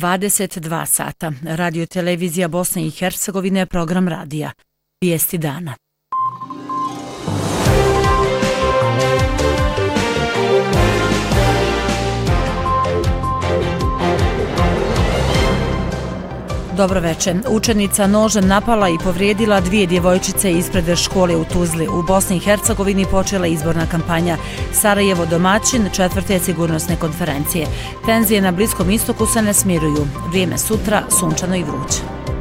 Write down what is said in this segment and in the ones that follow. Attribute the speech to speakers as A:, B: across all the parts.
A: 22 sata. Radio televizija Bosne i Hercegovine, program radija. Vijesti dana. Dobro večer. Učenica nožem napala i povrijedila dvije djevojčice ispred škole u Tuzli. U Bosni i Hercegovini počela izborna kampanja. Sarajevo domaćin 4. sigurnosne konferencije. Tenzije na Bliskom istoku se ne smiruju. Vrijeme sutra sunčano i vruće.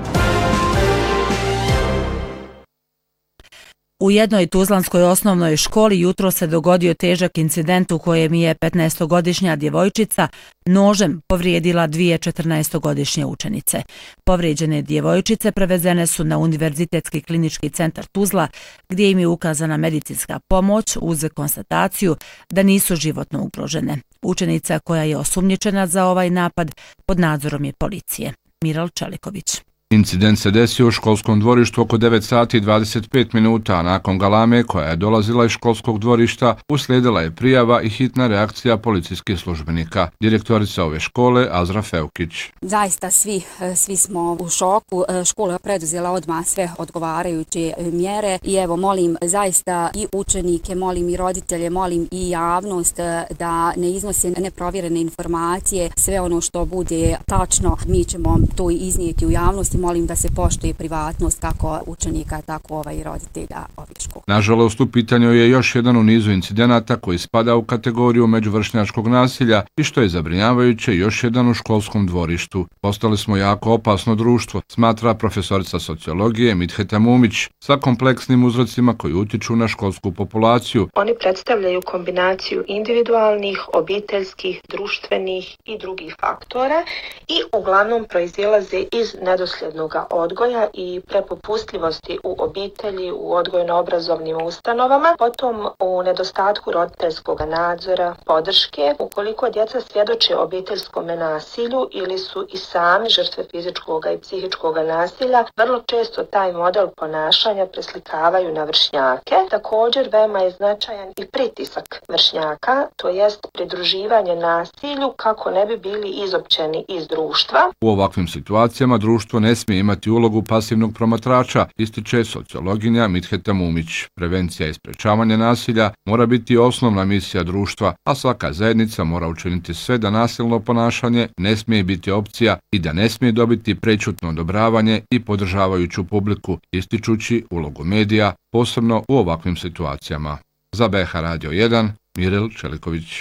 A: U jednoj tuzlanskoj osnovnoj školi jutro se dogodio težak incident u kojem je 15-godišnja djevojčica nožem povrijedila dvije 14-godišnje učenice. Povrijeđene djevojčice prevezene su na Univerzitetski klinički centar Tuzla, gdje im je ukazana medicinska pomoć uz konstataciju da nisu životno ugrožene. Učenica koja je osumnjičena za ovaj napad pod nadzorom je policije. Miral Čeliković.
B: Incident se desio u školskom dvorištu oko 9 sati i 25 minuta, a nakon galame koja je dolazila iz školskog dvorišta uslijedila je prijava i hitna reakcija policijskih službenika. Direktorica ove škole Azra Feukić.
C: Zaista svi smo u šoku. Škola je preduzela odmah sve odgovarajuće mjere i evo molim zaista i učenike, molim i roditelje, molim i javnost da ne iznose neprovjerene informacije. Sve ono što bude tačno mi ćemo to iznijeti u javnosti. Molim da se poštuje privatnost kako učenika, tako i roditelja ovih škola.
B: Nažalost, u pitanju je još jedan u nizu incidenata koji spada u kategoriju međuvršnjačkog nasilja i što je zabrinjavajuće još jedan u školskom dvorištu. Postali smo jako opasno društvo, smatra profesorica sociologije Midheta Mumić, sa kompleksnim uzrocima koji utiču na školsku populaciju.
D: Oni predstavljaju kombinaciju individualnih, obiteljskih, društvenih i drugih faktora i uglavnom proizilaze iz nedosljednog odgoja i prepopustljivosti u obitelji, u odgojno-obrazovnim ustanovama, potom u nedostatku roditeljskog nadzora, podrške, ukoliko djeca svjedoče obiteljskom nasilju ili su i sami žrtve fizičkog i psihičkog nasilja, vrlo često taj model ponašanja preslikavaju na vršnjake. Također, veoma je značajan i pritisak vršnjaka, to jest pridruživanje nasilju kako ne bi bili izopćeni iz društva.
B: U ovakvim situacijama društvo ne smije imati ulogu pasivnog promatrača, ističe sociologinja Midheta Mumić. Prevencija i sprečavanje nasilja mora biti osnovna misija društva, a svaka zajednica mora učiniti sve da nasilno ponašanje ne smije biti opcija i da ne smije dobiti prečutno odobravanje i podržavajuću publiku, ističući ulogu medija, posebno u ovakvim situacijama. Za BH Radio 1, Mirel Čeliković.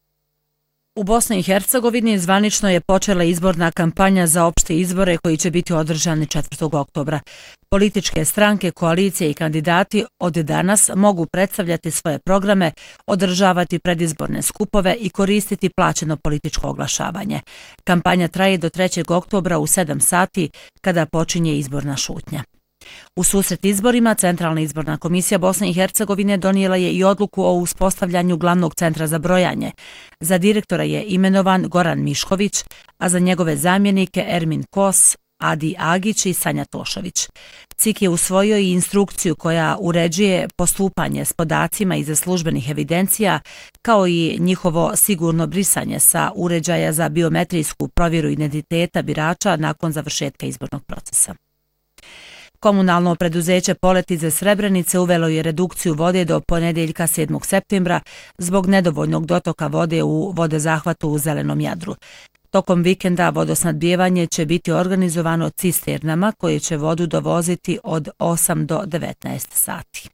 A: U Bosni i Hercegovini zvanično je počela izborna kampanja za opšte izbore koji će biti održani 4. oktobra. Političke stranke, koalicije i kandidati od danas mogu predstavljati svoje programe, održavati predizborne skupove i koristiti plaćeno političko oglašavanje. Kampanja traje do 3. oktobra u 7 sati kada počinje izborna šutnja. U susret izborima, Centralna izborna komisija Bosne i Hercegovine donijela je i odluku o uspostavljanju glavnog centra za brojanje. Za direktora je imenovan Goran Mišković, a za njegove zamjenike Ermin Kos, Adi Agić i Sanja Tošović. CIK je usvojio i instrukciju koja uređuje postupanje s podacima iza službenih evidencija, kao i njihovo sigurno brisanje sa uređaja za biometrijsku provjeru identiteta birača nakon završetka izbornog procesa. Komunalno preduzeće Polet iz Srebrenice uvelo je redukciju vode do ponedjeljka 7. septembra zbog nedovoljnog dotoka vode u vodozahvatu u Zelenom Jadru. Tokom vikenda vodosnadbijevanje će biti organizovano cisternama koje će vodu dovoziti od 8 do 19 sati.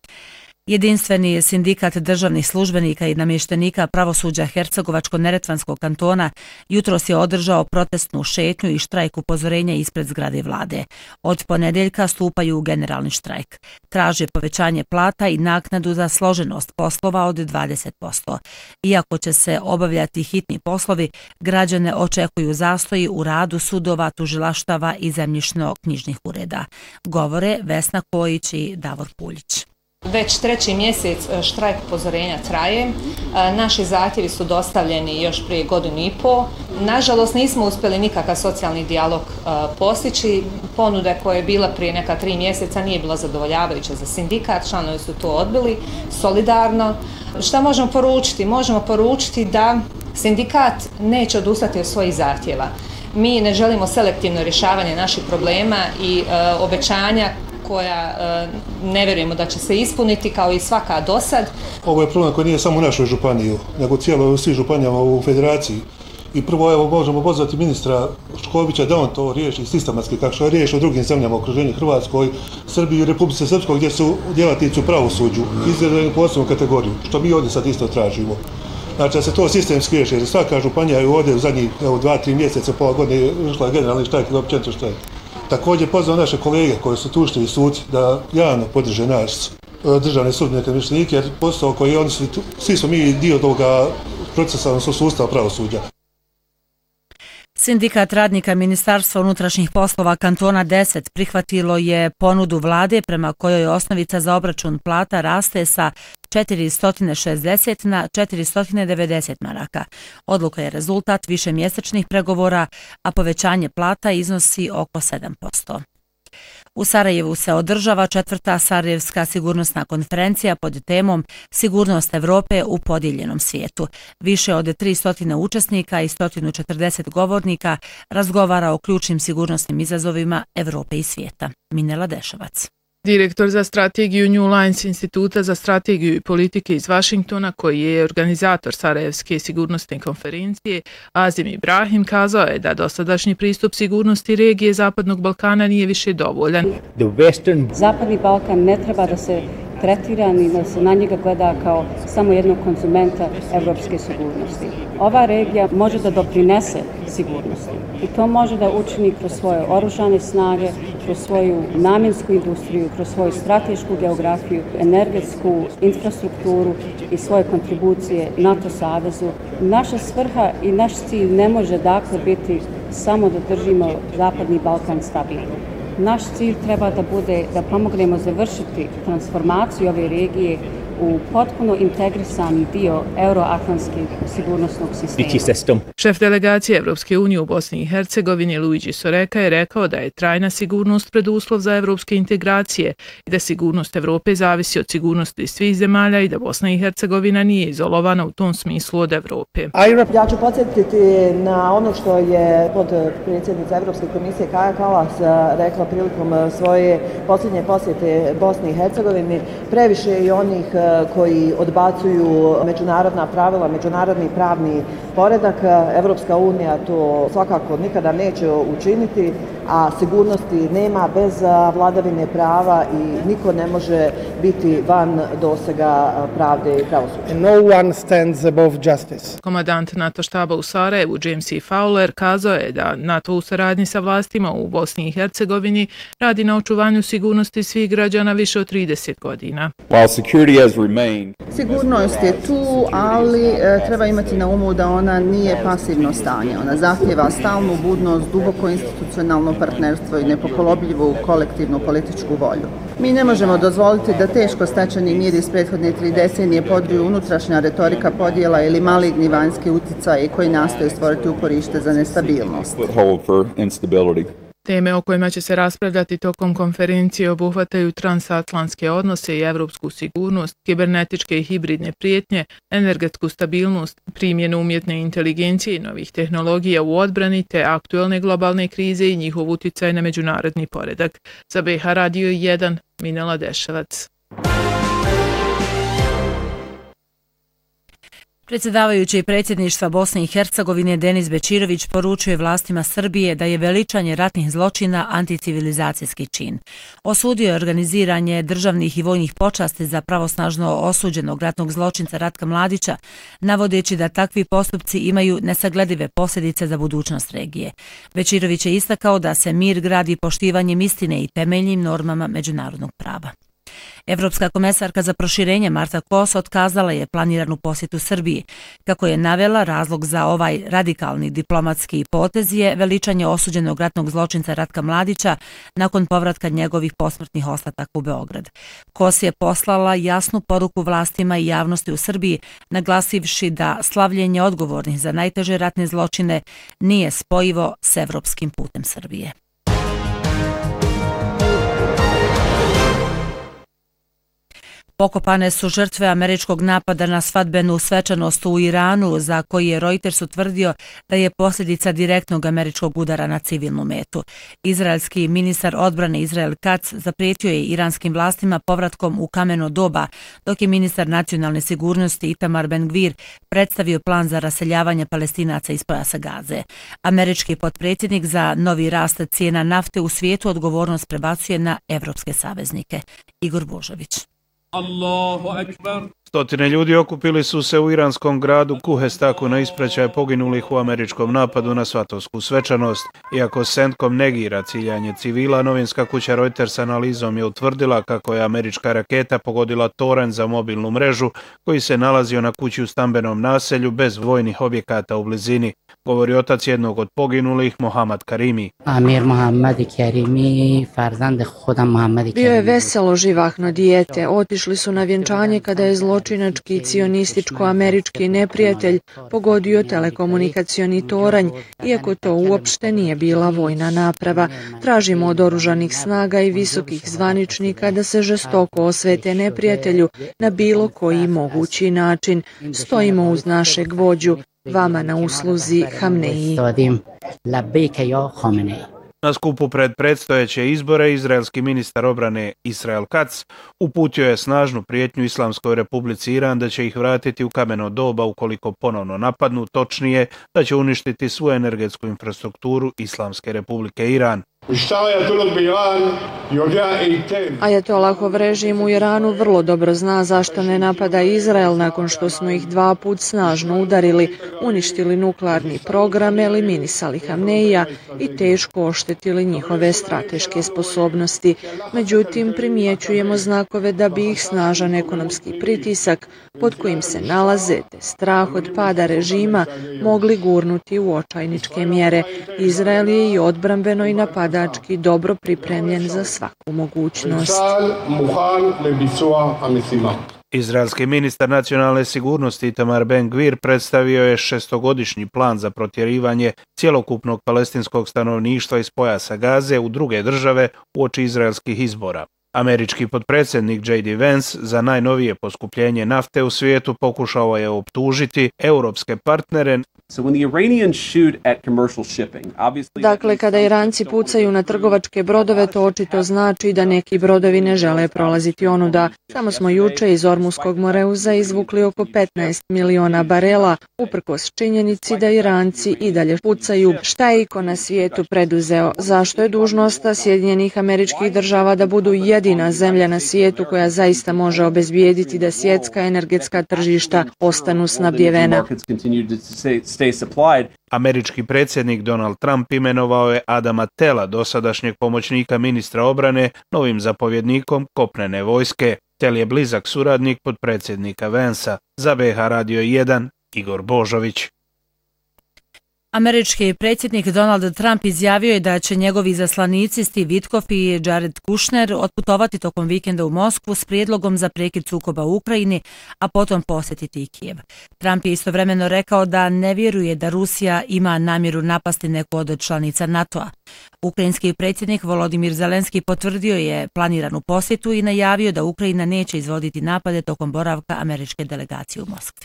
A: Jedinstveni sindikat državnih službenika i namještenika pravosuđa Hercegovačko-neretvanskog kantona jutros je održao protestnu šetnju i štrajk upozorenja ispred zgrade vlade. Od ponedjeljka stupaju u generalni štrajk. Traže povećanje plata i naknadu za složenost poslova od 20%. Iako će se obavljati hitni poslovi, građane očekuju zastoji u radu sudova, tužilaštava i zemljišno-knjižnih ureda. Govore Vesna Kojić i Davor Puljić.
E: Već 3. mjesec štrajk upozorenja traje. Naši zahtjevi su dostavljeni još prije 1,5 godine. Nažalost, nismo uspjeli nikakav socijalni dijalog postići. Ponuda koja je bila prije neka 3 mjeseca nije bila zadovoljavajuća za sindikat. Članovi su to odbili solidarno. Šta možemo poručiti? Možemo poručiti da sindikat neće odustati od svojih zahtjeva. Mi ne želimo selektivno rješavanje naših problema i obećanja koja ne vjerujemo da će se ispuniti kao i svaka dosad.
F: Ovo je problem koji nije samo u našoj županiji, nego cijelo svih županijama u federaciji. I prvo evo možemo pozvati ministra Škovića da on to riješi sistematski, kako što riješi u drugim zemljama u okruženju Hrvatskoj, Srbiji i Republici Srpskoj, gdje su djelatnici u pravosuđu izvedeni posebnu kategoriju, što mi ovdje sad isto tražimo. Znači da se to sistemski riješi, jer svaka županija je ovdje u zadnjih 2-3 mjeseca, pola godine išla generalni štrajk ili općenito štrajk. Također pozvao naše kolege koji su tužitelji suci da javno podrže nas državne sudbenike i namještenike, jer posao koji oni su, svi smo mi dio toga procesa, odnosno sustava pravosuđa.
A: Sindikat radnika Ministarstva unutrašnjih poslova kantona 10 prihvatilo je ponudu vlade prema kojoj osnovica za obračun plata raste sa 460 na 490 maraka. Odluka je rezultat višemjesečnih pregovora, a povećanje plata iznosi oko 7%. U Sarajevu se održava 4. Sarajevska sigurnosna konferencija pod temom Sigurnost Evrope u podijeljenom svijetu. Više od 300 učesnika i 140 govornika razgovara o ključnim sigurnosnim izazovima Evrope i svijeta. Minela Dešavac.
G: Direktor za strategiju New Lines Instituta za strategiju i politike iz Vašingtona, koji je organizator Sarajevske sigurnosne konferencije, Azim Ibrahim, kazao je da dosadašnji pristup sigurnosti regije Zapadnog Balkana nije više dovoljan.
H: Zapadni Balkan ne treba da se tretira ni da se na njega gleda kao samo jednog konzumenta evropske sigurnosti. Ova regija može da doprinese sigurnosti i to može da učini kroz svoje oružane snage, kroz svoju namjensku industriju, kroz svoju stratešku geografiju, energetsku infrastrukturu i svoje kontribucije NATO savezu. Naša svrha i naš cilj ne može dakle biti samo da držimo Zapadni Balkan stabilno. Naš cilj treba da bude da pomognemo završiti transformaciju ove regije u potpuno integrisani dio euroatlantskog sigurnosnog sistema.
G: Šef delegacije Evropske unije u Bosni i Hercegovini Luigi Soreka je rekao da je trajna sigurnost preduslov za evropske integracije i da sigurnost Evrope zavisi od sigurnosti svih zemalja i da Bosna i Hercegovina nije izolovana u tom smislu od Evrope.
I: Ja ću podsjetiti na ono što je podpredsjednica Evropske komisije Kaja Kallas rekla prilikom svoje posljednje posjete Bosni i Hercegovini. Previše i onih koji odbacuju međunarodna pravila, međunarodni pravni poredak. Evropska unija to svakako nikada neće učiniti, a sigurnosti nema bez vladavine prava i niko ne može biti van dosega pravde i pravosuđa.
J: No one stands above justice.
G: Komandant NATO štaba u Sarajevu James E. Fowler kazao je da NATO u saradnji sa vlastima u Bosni i Hercegovini radi na očuvanju sigurnosti svih građana više od 30 godina.
K: Sigurnost je tu, ali treba imati na umu da ona nije pasivno stanje. Ona zahtjeva stalnu budnost, duboko institucionalno partnerstvo i nepokolebljivu kolektivnu političku volju. Mi ne možemo dozvoliti da teško stečeni mir iz prethodne 3 decenije podriju unutrašnja retorika podjela ili maligni vanjski utjecaji koji nastoje stvoriti uporište za nestabilnost.
G: Teme o kojima će se raspravljati tokom konferencije obuhvataju transatlantske odnose i evropsku sigurnost, kibernetičke i hibridne prijetnje, energetsku stabilnost, primjenu umjetne inteligencije i novih tehnologija u odbrani te aktuelne globalne krize i njihov utjecaj na međunarodni poredak. Za BH Radio 1, Minela Dešavac.
A: Predsjedavajući predsjedništva Bosne i Hercegovine Denis Bećirović poručuje vlastima Srbije da je veličanje ratnih zločina anticivilizacijski čin. Osudio je organiziranje državnih i vojnih počasti za pravosnažno osuđenog ratnog zločinca Ratka Mladića, navodeći da takvi postupci imaju nesagledive posljedice za budućnost regije. Bećirović je istakao da se mir gradi poštivanjem istine i temeljnim normama međunarodnog prava. Evropska komesarka za proširenje Marta Kos otkazala je planiranu posjetu Srbiji. Kako je navela, razlog za ovaj radikalni diplomatski potez je veličanje osuđenog ratnog zločinca Ratka Mladića nakon povratka njegovih posmrtnih ostataka u Beograd. Kos je poslala jasnu poruku vlastima i javnosti u Srbiji, naglasivši da slavljenje odgovornih za najteže ratne zločine nije spojivo s evropskim putem Srbije. Pokopane su žrtve američkog napada na svadbenu svečanost u Iranu, za koji je Reuters utvrdio da je posljedica direktnog američkog udara na civilnu metu. Izraelski ministar odbrane Israel Katz zaprijetio je iranskim vlastima povratkom u kameno doba, dok je ministar nacionalne sigurnosti Itamar Ben-Gvir predstavio plan za raseljavanje Palestinaca iz pojasa Gaze. Američki potpredsjednik za novi rast cijena nafte u svijetu odgovornost prebacuje na evropske saveznike. Igor Božović.
L: Stotine ljudi okupili su se u iranskom gradu Kuhestaku na ispraćaj poginulih u američkom napadu na svatovsku svečanost. Iako CENTCOM negira ciljanje civila, novinska kuća Reuters analizom je utvrdila kako je američka raketa pogodila toranj za mobilnu mrežu koji se nalazio na kući u stambenom naselju bez vojnih objekata u blizini, govori otac jednog od poginulih, Mohammad Karimi.
M: Amir Mohammad Karimi, farzand khodam Mohammad Karimi.
N: Bio je veselo, živahno dijete. Otišli su na vjenčanje kada je zločinački cionističko-američki neprijatelj pogodio telekomunikacioni toranj, iako to uopšte nije bila vojna naprava. Tražimo od oružanih snaga i visokih zvaničnika da se žestoko osvete neprijatelju na bilo koji mogući način. Stojimo uz našeg vođu, vama na usluzi Hamneji.
L: Na skupu pred predstojeće izbore izraelski ministar obrane Israel Katz uputio je snažnu prijetnju Islamskoj republici Iran da će ih vratiti u kameno doba ukoliko ponovno napadnu, točnije da će uništiti svu energetsku infrastrukturu Islamske republike Iran.
N: Ajatolahov režim u Iranu vrlo dobro zna zašto ne napada Izrael nakon što smo ih 2 puta snažno udarili, uništili nuklearni program, eliminisali Hamneija i teško oštetili njihove strateške sposobnosti. Međutim, primjećujemo znakove da bi ih snažan ekonomski pritisak pod kojim se nalaze te strah od pada režima mogli gurnuti u očajničke mjere. Izrael je i odbrambeno i napadački dobro pripremljen za svaku mogućnost.
L: Izraelski ministar nacionalne sigurnosti Itamar Ben-Gvir predstavio je 6-godišnji plan za protjerivanje cjelokupnog palestinskog stanovništva iz pojasa Gaze u druge države uoči izraelskih izbora. Američki potpredsjednik J.D. Vance za najnovije poskupljenje nafte u svijetu pokušao je optužiti europske partnere.
N: Dakle, kada Iranci pucaju na trgovačke brodove, to očito znači da neki brodovi ne žele prolaziti onuda. Samo smo juče iz Ormuskog Moreuza izvukli oko 15 miliona barela, uprkos činjenici da Iranci i dalje pucaju. Šta je iko na svijetu preduzeo? Zašto je dužnost Sjedinjenih Američkih Država da budu jedina zemlja na svijetu koja zaista može obezbijediti da svjetska energetska tržišta ostanu snabdjevena?
L: Američki predsjednik Donald Trump imenovao je Adama Tella, dosadašnjeg pomoćnika ministra obrane, novim zapovjednikom kopnene vojske. Tell je blizak suradnik potpredsjednika Vansa. Za BH Radio 1, Igor Božović.
A: Američki predsjednik Donald Trump izjavio je da će njegovi izaslanici Steve Witkoff i Jared Kushner otputovati tokom vikenda u Moskvu s prijedlogom za prekid sukoba u Ukrajini, a potom posjetiti i Kijev. Trump je istovremeno rekao da ne vjeruje da Rusija ima namjeru napasti neku od članica NATO-a. Ukrajinski predsjednik Volodimir Zelenski potvrdio je planiranu posjetu i najavio da Ukrajina neće izvoditi napade tokom boravka američke delegacije u Moskvi.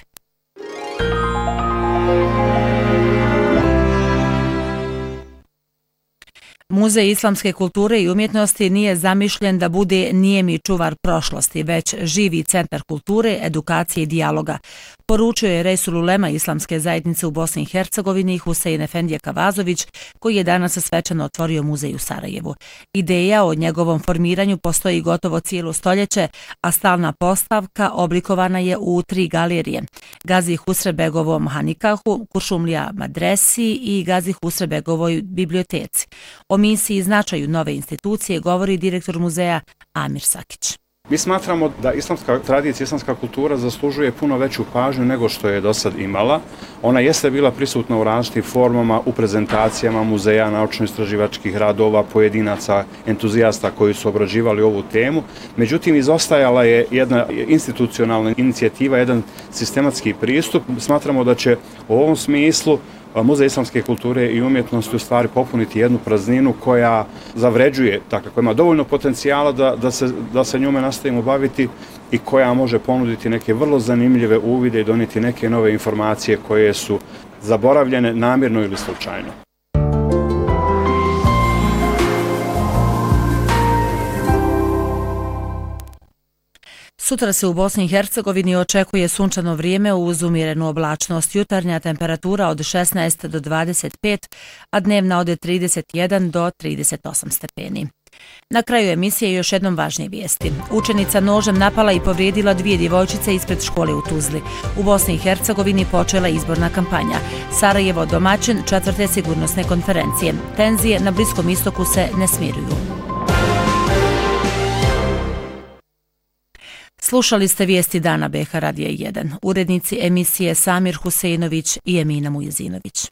A: Muzej islamske kulture i umjetnosti nije zamišljen da bude nijemi čuvar prošlosti, već živi centar kulture, edukacije i dijaloga. Poručio je Resul Ulema islamske zajednice u Bosni i Hercegovini Husein Efendija Kavazović, koji je danas svečano otvorio muzej u Sarajevu. Ideja o njegovom formiranju postoji gotovo cijelo stoljeće, a stalna postavka oblikovana je u 3 galerije: Gazi Husrebegovom Hanikahu, Kuršumlija Madresi i Gazi Husrebegovoj biblioteci. O misiji i značaju nove institucije govori direktor muzeja Amir Sakić.
O: Mi smatramo da islamska tradicija, islamska kultura zaslužuje puno veću pažnju nego što je do sad imala. Ona jeste bila prisutna u različitim formama, u prezentacijama muzeja, naučno-istraživačkih radova, pojedinaca, entuzijasta koji su obrađivali ovu temu. Međutim, izostajala je jedna institucionalna inicijativa, jedan sistematski pristup. Smatramo da će u ovom smislu Muzej islamske kulture i umjetnosti u stvari popuniti jednu prazninu koja zavređuje, dakle, koja ima dovoljno potencijala da se njome nastavimo baviti i koja može ponuditi neke vrlo zanimljive uvide i donijeti neke nove informacije koje su zaboravljene namjerno ili slučajno.
A: Sutra se u Bosni i Hercegovini očekuje sunčano vrijeme uz umjerenu oblačnost. Jutarnja temperatura od 16 do 25, a dnevna od 31 do 38 stepeni. Na kraju emisije još jednom važnije vijesti. Učenica nožem napala i povrijedila 2 djevojčice ispred škole u Tuzli. U Bosni i Hercegovini počela izborna kampanja. Sarajevo domaćin 4. sigurnosne konferencije. Tenzije na Bliskom istoku se ne smiruju. Slušali ste vijesti dana BH Radija 1. Urednici emisije Samir Huseinović i Emina Mujezinović.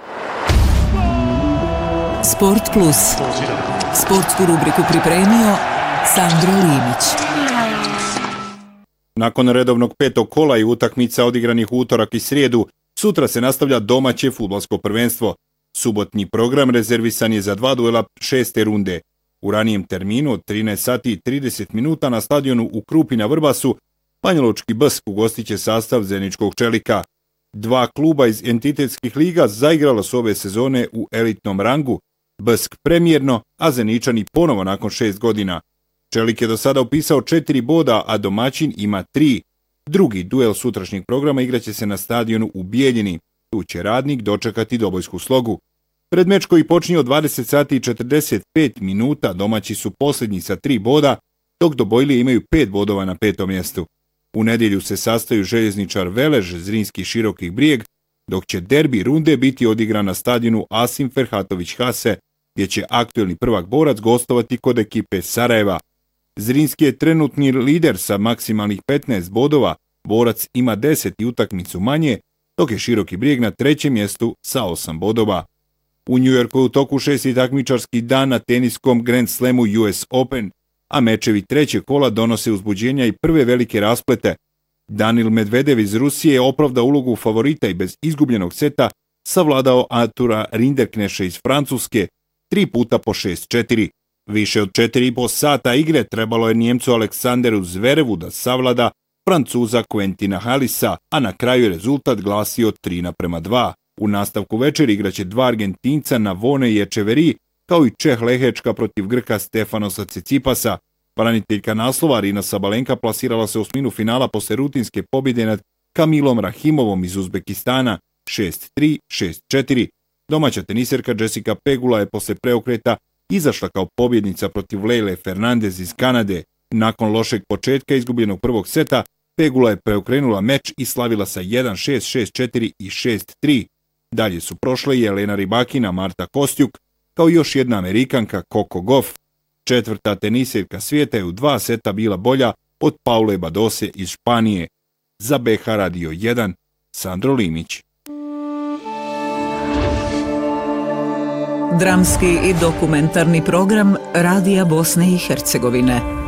P: Sport Plus. Sportsku rubriku pripremio Sandro Limić.
Q: Nakon redovnog 5. kola i utakmica odigranih utorak i srijedu, sutra se nastavlja domaće fudbalsko prvenstvo. Subotnji program rezervisan je za 2 duela 6. runde. U ranijem terminu od 13 sati i 30 minuta na stadionu u Krupi na Vrbasu Banjalučki BSK ugostit će sastav Zeničkog Čelika. 2 kluba iz entitetskih liga zaigrala su ove sezone u elitnom rangu, BSK premijerno, a Zeničani ponovo nakon 6 godina. Čelik je do sada upisao 4 boda, a domaćin ima 3. Drugi duel sutrašnjeg programa igraće se na stadionu u Bijeljini. Tu će Radnik dočekati Dobojsku Slogu. Predmeč koji počinje od 20 sati i 45 minuta domaći su posljednji sa 3 boda, dok Dobojlije imaju 5 bodova na 5. mjestu. U nedjelju se sastaju Željezničar Velež, Zrinski Širokih Brijeg, dok će derbi runde biti odigran na stadionu Asim Ferhatović Hase, gdje će aktuelni prvak Borac gostovati kod ekipe Sarajeva. Zrinski je trenutni lider sa maksimalnih 15 bodova, Borac ima 10 utakmicu manje, dok je Široki Brijeg na 3. mjestu sa 8 bodova. U Njujorku je u toku 6. takmičarski dan na teniskom Grand Slamu US Open, a mečevi 3. kola donose uzbuđenja i prve velike rasplete. Danil Medvedev iz Rusije je opravdao ulogu favorita i bez izgubljenog seta savladao Artura Rinderkneša iz Francuske 3 puta po 6-4. Više od 4,5 sata igre trebalo je Njemcu Aleksanderu Zverevu da savlada Francuza Quentina Halisa, a na kraju je rezultat glasio 3:2. U nastavku večeri igraće 2 Argentinca Navone i Echeverry, kao i Čeh Lehečka protiv Grka Stefanosa Cicipasa. Braniteljka naslova Arina Sabalenka plasirala se u osminu finala posle rutinske pobjede nad Kamilom Rahimovom iz Uzbekistana 6-3, 6-4. Domaća teniserka Jessica Pegula je posle preokreta izašla kao pobjednica protiv Leile Fernandez iz Kanade. Nakon lošeg početka izgubljenog prvog seta, Pegula je preokrenula meč i slavila sa 1-6, 6-4 i 6-3. Dalje su prošle i Elena Rybakina, Marta Kostjuk, kao i još jedna Amerikanka Coco Gauff. 4. teniserka svijeta je u 2 seta bila bolja od Paule Badose iz Španije. Za BH Radio 1, Sandro Limić.
P: Dramski i dokumentarni program Radija Bosne i Hercegovine.